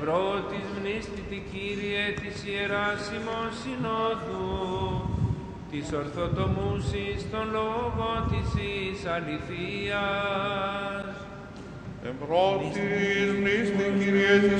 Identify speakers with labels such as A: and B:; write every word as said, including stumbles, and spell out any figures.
A: πρώτης μνήστητη Κύριε της Ιεράς ημών Συνόδου, της ορθοτομούσης των λόγων της εις αληθείας.
B: Εν πρώτης μνήστητη Κύριε της